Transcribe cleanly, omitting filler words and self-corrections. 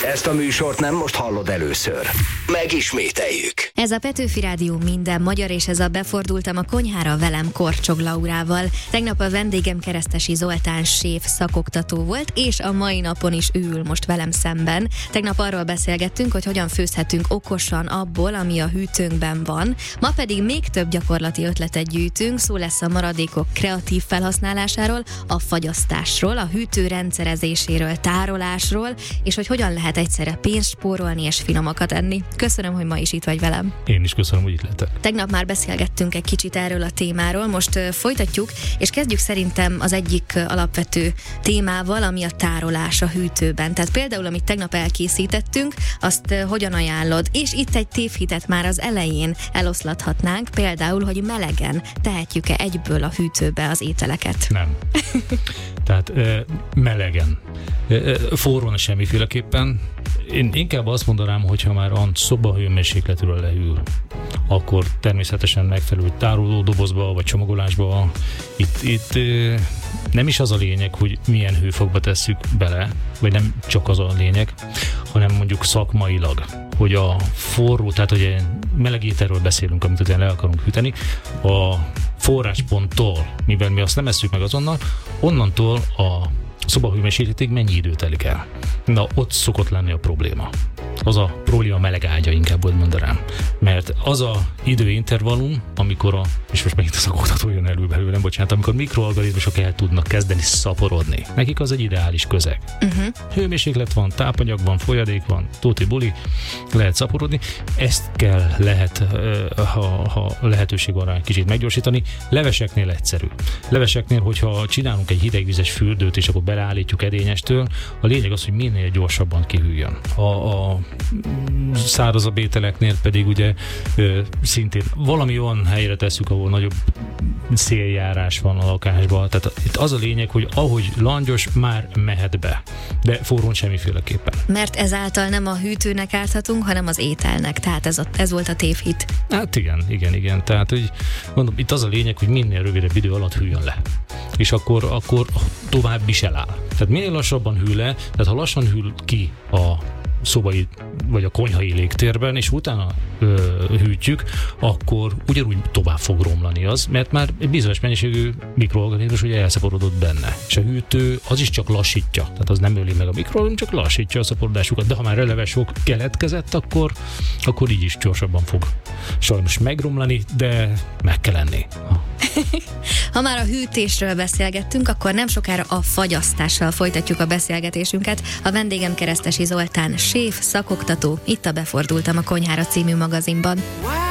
Ezt a műsort nem most hallod először. Megismételjük. Ez a Petőfi Rádió minden magyar, és ez a Befordultam a konyhára velem Korcsog Laurával. Tegnap a vendégem Keresztesi Zoltán séf szakoktató volt, és a mai napon is ő ül most velem szemben. Tegnap arról beszélgettünk, hogy hogyan főzhetünk okosan abból, ami a hűtőnkben van. Ma pedig még több gyakorlati ötletet gyűjtünk, szó lesz a maradékok kreatív felhasználásáról, a fagyasztásról, a hűtő rendszerezéséről, tárolásról, és hogy hogyan lehet egyszerre pénzt spórolni és finomakat enni. Köszönöm, hogy ma is itt vagy velem. Én is köszönöm, hogy itt lehetek. Tegnap már beszélgettünk egy kicsit erről a témáról, most folytatjuk, és kezdjük szerintem az egyik alapvető témával, ami a tárolás a hűtőben. Tehát például, amit tegnap elkészítettünk, azt hogyan ajánlod? És itt egy tévhitet már az elején eloszlathatnánk, például, hogy melegen tehetjük-e egyből a hűtőbe az ételeket? Nem. Tehát melegen. Forrón semmiféleképpen. Én inkább azt mondanám, hogyha már a szobahőmérsékletről leül, akkor természetesen megfelelő tárolódobozba vagy csomagolásba. Itt nem is az a lényeg, hogy milyen hőfokba tesszük bele, vagy nem csak az a lényeg, hanem mondjuk szakmailag, hogy a forró, tehát hogy meleg ételről beszélünk, amit ugye le akarunk hűteni, a forrásponttól, mivel mi azt nem esszük meg azonnal, onnantól a szobahőmérsékletig mennyi idő telik el. Na, ott szokott lenni a probléma. Az a probléma meleg ágya, inkább úgy mondanám. Mert az a időintervallum, amikor és most megint a szakoktató jön elő belőlem, bocsánat, amikor mikroorganizmusok el tudnak kezdeni szaporodni. Nekik az egy ideális közeg. Hőmérséklet van, tápanyag van, folyadék van, tuti buli, lehet szaporodni. Ezt lehet, ha lehetőség van rá, egy kicsit meggyorsítani. Leveseknél egyszerű. Leveseknél, hogyha csinálunk egy hidegvizes fürdőt, és akkor beleállítjuk edényestől, a lényeg az, hogy minél gyorsabban kihűljön. A szárazabb ételeknél pedig ugye szintén valami olyan helyre tesszük, ahol nagyobb széljárás van a lakásban. Tehát itt az a lényeg, hogy ahogy langyos, már mehet be. De forrón semmiféleképpen. Mert ezáltal nem a hűtőnek árthatunk, hanem az ételnek. Tehát ez volt a tévhit. Hát igen. Tehát, hogy mondom, itt az a lényeg, hogy minél rövidebb idő alatt hűljön le. És akkor tovább is eláll. Tehát minél lassabban hűl le, tehát ha lassan hűl ki a szobai vagy a konyhai légtérben, és utána hűtjük, akkor ugyanúgy tovább fog romlani az, mert már egy bizonyos mennyiségű mikroorganizmus ugye elszaporodott benne. És a hűtő az is csak lassítja, tehát az nem öli meg a mikroorganizmus, csak lassítja a szaporodásukat, de ha már eleve sok keletkezett, akkor így is gyorsabban fog sajnos megromlani, de meg kell enni. Ha már a hűtésről beszélgettünk, akkor nem sokára a fagyasztással folytatjuk a beszélgetésünket. A vendégem Keresztesi Zoltán séf, szakoktató, itt a Befordultam a konyhára című magazinban.